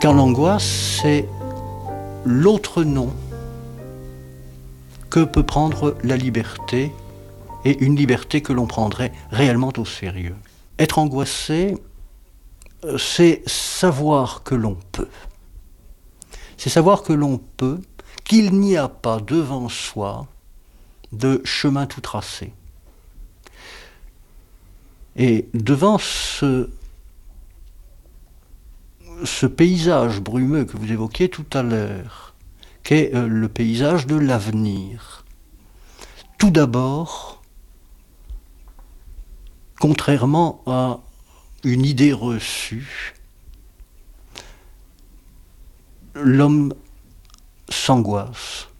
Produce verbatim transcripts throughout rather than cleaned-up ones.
car l'angoisse, c'est l'autre nom que peut prendre la liberté, et une liberté que l'on prendrait réellement au sérieux. Être angoissé, c'est savoir que l'on peut. C'est savoir que l'on peut, qu'il n'y a pas devant soi de chemin tout tracé. Et devant ce, ce paysage brumeux que vous évoquiez tout à l'heure, qu'est euh, le paysage de l'avenir, tout d'abord, contrairement à une idée reçue, l'homme s'angoisse.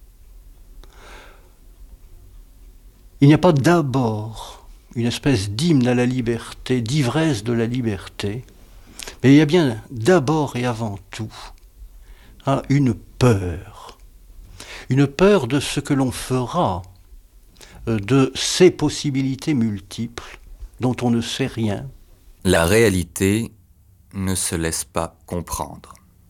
Il n'y a pas d'abord une espèce d'hymne à la liberté, d'ivresse de la liberté, mais il y a bien d'abord et avant tout hein, une peur. Une peur de ce que l'on fera, de ces possibilités multiples dont on ne sait rien. La réalité ne se laisse pas comprendre.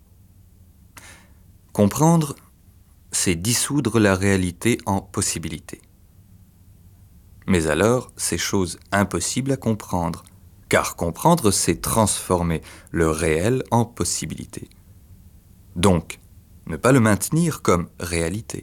Comprendre, c'est dissoudre la réalité en possibilités. Mais alors, c'est chose impossible à comprendre, car comprendre, c'est transformer le réel en possibilité. Donc, ne pas le maintenir comme réalité.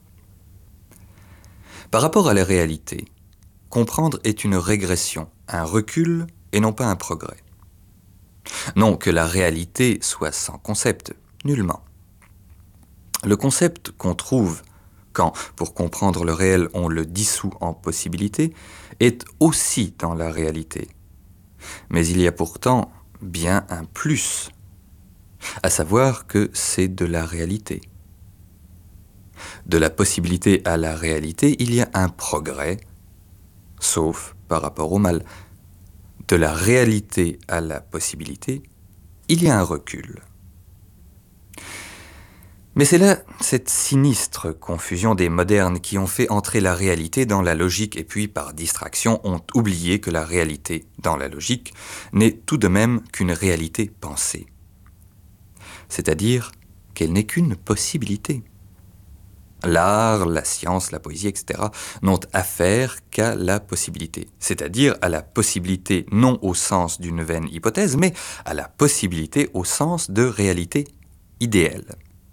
Par rapport à la réalité, comprendre est une régression, un recul et non pas un progrès. Non que la réalité soit sans concept, nullement. Le concept qu'on trouve quand, pour comprendre le réel, on le dissout en possibilité, est aussi dans la réalité. Mais il y a pourtant bien un plus, à savoir que c'est de la réalité. De la possibilité à la réalité, il y a un progrès, sauf par rapport au mal. De la réalité à la possibilité, il y a un recul. Mais c'est là cette sinistre confusion des modernes qui ont fait entrer la réalité dans la logique et puis, par distraction, ont oublié que la réalité, dans la logique, n'est tout de même qu'une réalité pensée. C'est-à-dire qu'elle n'est qu'une possibilité. L'art, la science, la poésie, et cetera n'ont affaire qu'à la possibilité, c'est-à-dire à la possibilité non au sens d'une vaine hypothèse, mais à la possibilité au sens de réalité idéale.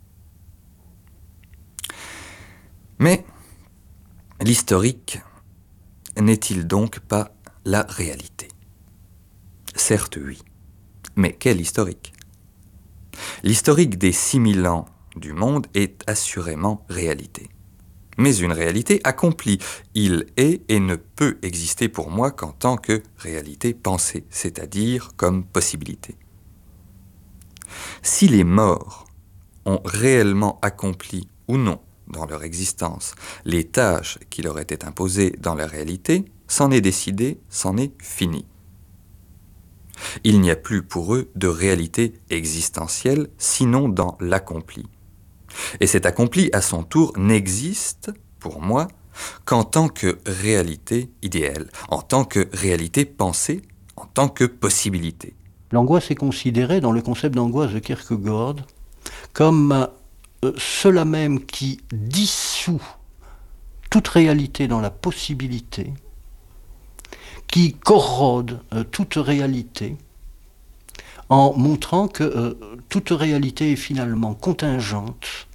Mais l'historique n'est-il donc pas la réalité? Certes, oui. Mais quel historique? L'historique des six mille ans du monde est assurément réalité. Mais une réalité accomplie. Il est et ne peut exister pour moi qu'en tant que réalité pensée, c'est-à-dire comme possibilité. Si les morts ont réellement accompli ou non dans leur existence les tâches qui leur étaient imposées dans la réalité, c'en est décidé, c'en est fini. Il n'y a plus pour eux de réalité existentielle, sinon dans l'accompli. Et cet accompli, à son tour, n'existe, pour moi, qu'en tant que réalité idéale, en tant que réalité pensée, en tant que possibilité. L'angoisse est considérée, dans le concept d'angoisse de Kierkegaard, comme euh, cela même qui dissout toute réalité dans la possibilité, qui corrode euh, toute réalité, en montrant que euh, toute réalité est finalement contingente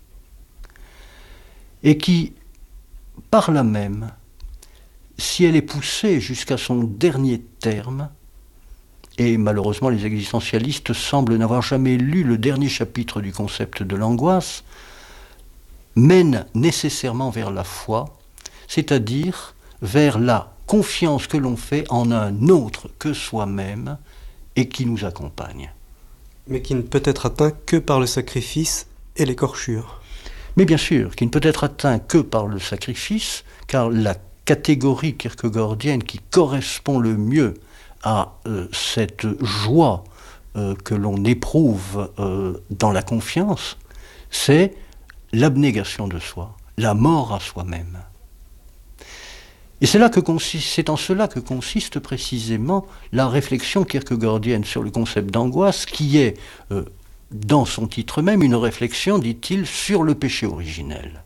et qui, par là même, si elle est poussée jusqu'à son dernier terme, et malheureusement les existentialistes semblent n'avoir jamais lu le dernier chapitre du concept de l'angoisse, mène nécessairement vers la foi, c'est-à-dire vers la confiance que l'on fait en un autre que soi-même, et qui nous accompagne. Mais qui ne peut être atteint que par le sacrifice et l'écorchure. Mais bien sûr, qui ne peut être atteint que par le sacrifice, car la catégorie kierkegaardienne qui correspond le mieux à euh, cette joie euh, que l'on éprouve euh, dans la confiance, c'est l'abnégation de soi, la mort à soi-même. Et c'est, là que consiste, c'est en cela que consiste précisément la réflexion kierkegaardienne sur le concept d'angoisse, qui est, euh, dans son titre même, une réflexion, dit-il, sur le péché originel.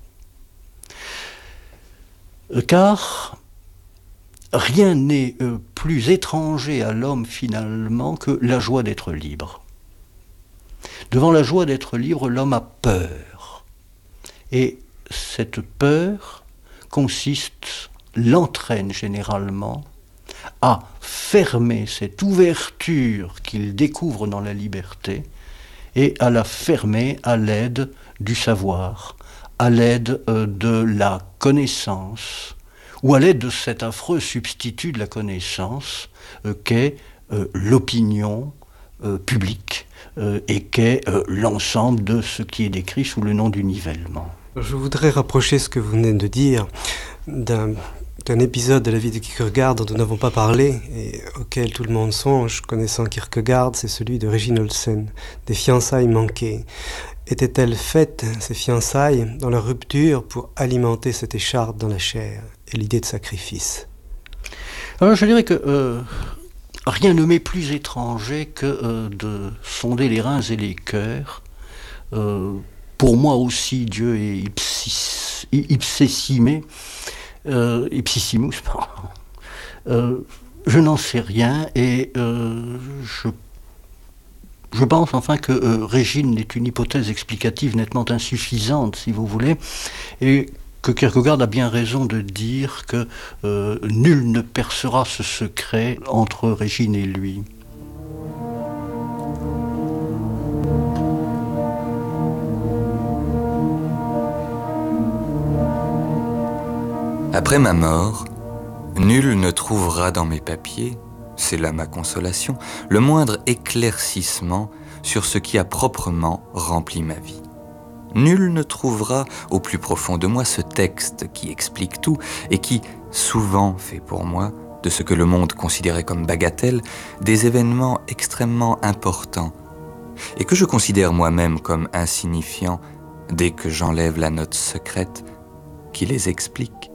Car rien n'est euh, plus étranger à l'homme finalement que la joie d'être libre. Devant la joie d'être libre, l'homme a peur. Et cette peur consiste, l'entraîne généralement, à fermer cette ouverture qu'il découvre dans la liberté et à la fermer à l'aide du savoir, à l'aide euh, de la connaissance, ou à l'aide de cet affreux substitut de la connaissance euh, qu'est euh, l'opinion euh, publique euh, et qu'est euh, l'ensemble de ce qui est décrit sous le nom du nivellement. Je voudrais rapprocher ce que vous venez de dire d'un, d'un épisode de la vie de Kierkegaard dont nous n'avons pas parlé et auquel tout le monde songe, connaissant Kierkegaard, c'est celui de Regine Olsen, des fiançailles manquées. Étaient-elles faites, ces fiançailles, dans la rupture pour alimenter cette écharpe dans la chair et l'idée de sacrifice? Alors je dirais que euh, rien ne m'est plus étranger que euh, de sonder les reins et les cœurs. Euh, pour moi aussi, Dieu est ipsis, ipsessimé, euh, ipsissimus, pardon. Euh, je n'en sais rien et euh, je Je pense enfin que euh, Régine est une hypothèse explicative nettement insuffisante, si vous voulez, et que Kierkegaard a bien raison de dire que euh, nul ne percera ce secret entre Régine et lui. Après ma mort, nul ne trouvera dans mes papiers, c'est là ma consolation, le moindre éclaircissement sur ce qui a proprement rempli ma vie. Nul ne trouvera au plus profond de moi ce texte qui explique tout et qui, souvent, fait pour moi, de ce que le monde considérait comme bagatelle, des événements extrêmement importants et que je considère moi-même comme insignifiants dès que j'enlève la note secrète qui les explique.